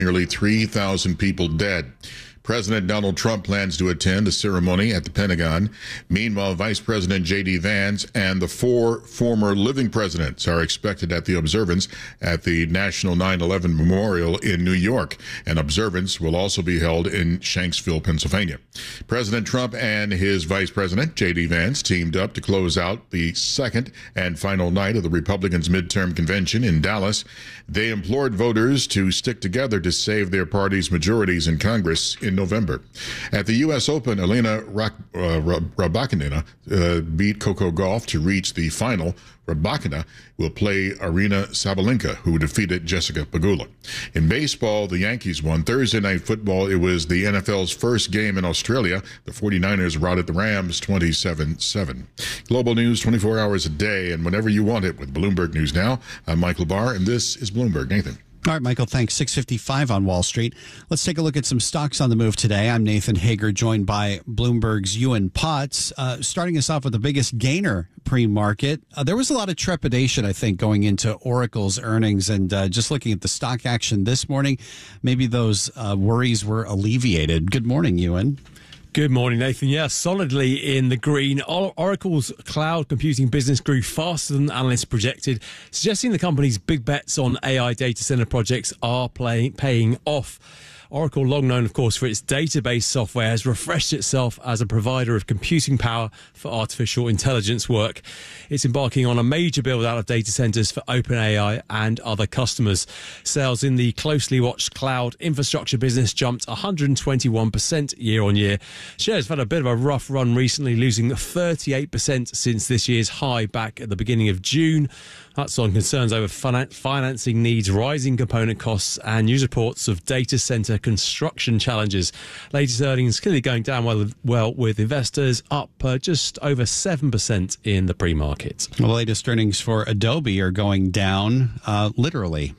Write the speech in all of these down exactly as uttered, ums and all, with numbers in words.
nearly three thousand people dead. President Donald Trump plans to attend a ceremony at the Pentagon. Meanwhile, Vice President J D Vance and the four former living presidents are expected at the observance at the National nine eleven Memorial in New York. An observance will also be held in Shanksville, Pennsylvania. President Trump and his Vice President J D Vance teamed up to close out the second and final night of the Republicans' midterm convention in Dallas. They implored voters to stick together to save their party's majorities in Congress in November. At the U S Open, Elena Rak- uh, Rybakina uh, beat Coco Gauff to reach the final. Rybakina will play Arina Sabalenka, who defeated Jessica Pegula. In baseball, the Yankees won Thursday Night Football. It was the N F L's first game in Australia. The forty-niners routed the Rams twenty-seven seven. Global news twenty-four hours a day and whenever you want it with Bloomberg News Now. I'm Michael Barr, and this is Bloomberg. Nathan. All right, Michael, thanks. six fifty-five on Wall Street. Let's take a look at some stocks on the move today. I'm Nathan Hager, joined by Bloomberg's Ewan Potts. Uh, starting us off with the biggest gainer pre-market. Uh, there was a lot of trepidation, I think, going into Oracle's earnings. And uh, just looking at the stock action this morning, maybe those uh, worries were alleviated. Good morning, Ewan. Good morning, Nathan. Yeah, solidly in the green. Oracle's cloud computing business grew faster than analysts projected, suggesting the company's big bets on A I data center projects are playing, paying off. Oracle, long known, of course, for its database software, has refreshed itself as a provider of computing power for artificial intelligence work. It's embarking on a major build-out of data centers for OpenAI and other customers. Sales in the closely watched cloud infrastructure business jumped one hundred twenty-one percent year-on-year. Shares have had a bit of a rough run recently, losing thirty-eight percent since this year's high back at the beginning of June. That's on concerns over financing needs, rising component costs, and news reports of data center construction challenges. Latest earnings clearly going down well, well with investors up uh, just over seven percent in the pre-market. Well, the latest earnings for Adobe are going down, uh, literally.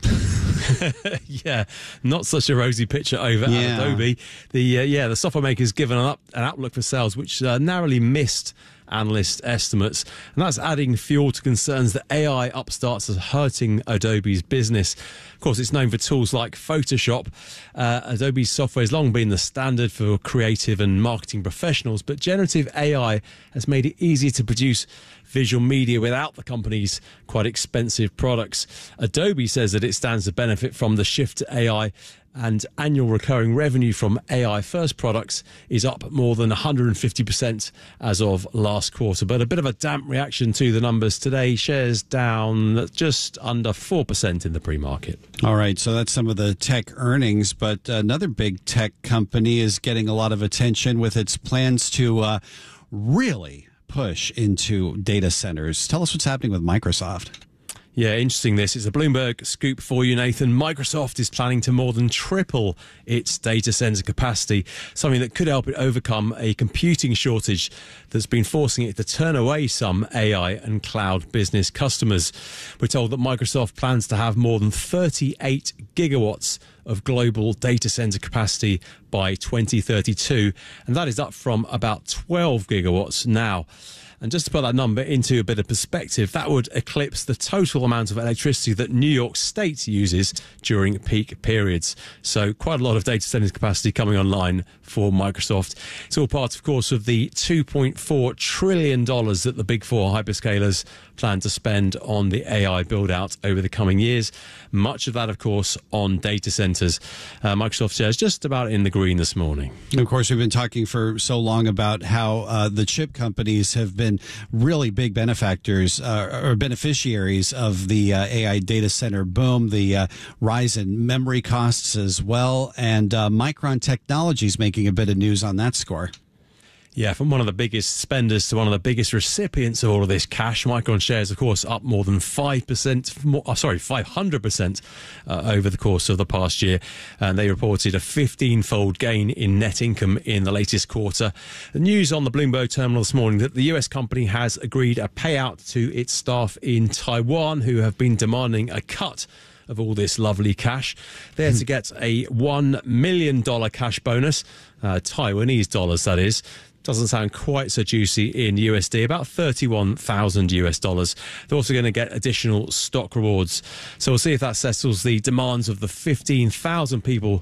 Yeah, not such a rosy picture over yeah. at Adobe. The uh, yeah, the software maker's given an, up, an outlook for sales which uh, narrowly missed analyst estimates, and that's adding fuel to concerns that A I upstarts are hurting Adobe's business. Of course, it's known for tools like Photoshop. Uh, Adobe's software has long been the standard for creative and marketing professionals, but generative A I has made it easier to produce visual media without the company's quite expensive products. Adobe says that it stands to benefit from the shift to A I, and annual recurring revenue from A I-first products is up more than one hundred fifty percent as of last quarter. But a bit of a damp reaction to the numbers today. Shares down just under four percent in the pre-market. All right, so that's some of the tech earnings. But another big tech company is getting a lot of attention with its plans to uh, really push into data centers. Tell us what's happening with Microsoft. Yeah, interesting this. It's a Bloomberg scoop for you, Nathan. Microsoft is planning to more than triple its data center capacity, something that could help it overcome a computing shortage that's been forcing it to turn away some A I and cloud business customers. We're told that Microsoft plans to have more than thirty-eight gigawatts of global data center capacity by twenty thirty-two, and that is up from about twelve gigawatts now. And just to put that number into a bit of perspective, that would eclipse the total amount of electricity that New York State uses during peak periods. So quite a lot of data centers capacity coming online for Microsoft. It's all part, of course, of the two point four trillion dollars that the big four hyperscalers plan to spend on the A I build-out over the coming years. Much of that, of course, on data centers. Uh, Microsoft shares just about in the green this morning. And of course, we've been talking for so long about how uh, the chip companies have been really big benefactors uh, or beneficiaries of the uh, A I data center boom, the uh, rise in memory costs as well, and uh, Micron Technologies making a bit of news on that score. Yeah, from one of the biggest spenders to one of the biggest recipients of all of this cash, Micron shares, of course, up more than five percent, more, oh, sorry, five hundred percent uh, over the course of the past year. And they reported a fifteen-fold gain in net income in the latest quarter. The news on the Bloomberg terminal this morning that the U S company has agreed a payout to its staff in Taiwan who have been demanding a cut of all this lovely cash. They're to get a one million dollars cash bonus, uh, Taiwanese dollars that is. doesn't sound quite so juicy in U S D, about thirty-one thousand U S dollars. They're also going to get additional stock rewards. So we'll see if that settles the demands of the fifteen thousand people